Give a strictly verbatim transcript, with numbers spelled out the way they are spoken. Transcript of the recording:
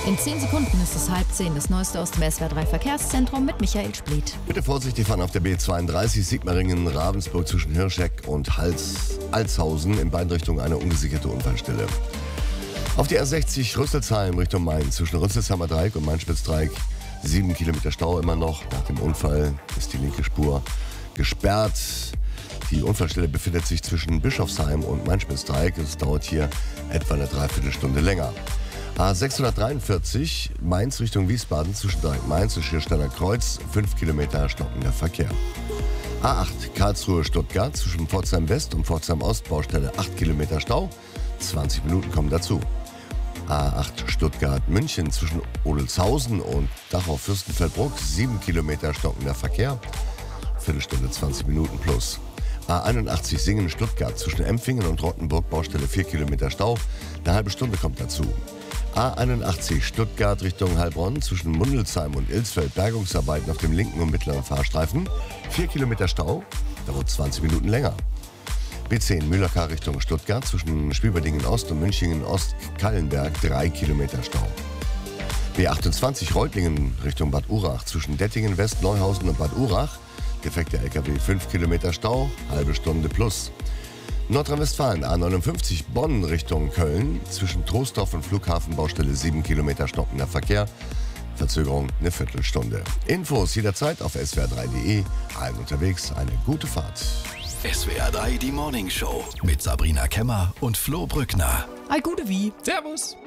In zehn Sekunden ist es halb zehn. Das Neueste aus dem S W R drei Verkehrszentrum mit Michael Spliet. Bitte vorsichtig fahren auf der B zweiunddreißig Sigmaringen, Ravensburg zwischen Hirscheck und Hals, Altshausen in beiden Richtungen eine ungesicherte Unfallstelle. Auf die R sechzig Rüsselsheim Richtung Main zwischen Rüsselsheimer Dreieck und Main-Spitz-Dreieck sieben Kilometer Stau immer noch. Nach dem Unfall ist die linke Spur gesperrt. Die Unfallstelle befindet sich zwischen Bischofsheim und Main-Spitz-Dreieck. Es dauert hier etwa eine Dreiviertelstunde länger. A sechshundertdreiundvierzig Mainz Richtung Wiesbaden zwischen Dreieck Mainz und Schiersteiner Kreuz, fünf Kilometer stockender Verkehr. A acht Karlsruhe Stuttgart zwischen Pforzheim West und Pforzheim Ost, Baustelle acht Kilometer Stau, zwanzig Minuten kommen dazu. A acht Stuttgart München zwischen Odelshausen und Dachau Fürstenfeldbruck, sieben Kilometer stockender Verkehr, Viertelstunde zwanzig Minuten plus. A einundachtzig Singen Stuttgart zwischen Empfingen und Rottenburg, Baustelle vier Kilometer Stau, eine halbe Stunde kommt dazu. A einundachtzig Stuttgart Richtung Heilbronn zwischen Mundelsheim und Ilsfeld, Bergungsarbeiten auf dem linken und mittleren Fahrstreifen, vier Kilometer Stau, dauert zwanzig Minuten länger. B zehn Mühlacker Richtung Stuttgart zwischen Schwieberdingen Ost und Münchingen Ost, Kallenberg, drei Kilometer Stau. B achtundzwanzig Reutlingen Richtung Bad Urach zwischen Dettingen West, Neuhausen und Bad Urach, defekter L K W, fünf Kilometer Stau, halbe Stunde plus. Nordrhein-Westfalen A neunundfünfzig Bonn Richtung Köln zwischen Troisdorf und Flughafen, Baustelle sieben Kilometer stockender Verkehr, Verzögerung eine Viertelstunde. Infos jederzeit auf S W R drei punkt de. Allen unterwegs eine gute Fahrt. S W R drei, die Morning Show mit Sabrina Kemmer und Flo Brückner. Ei, gute wie. Servus.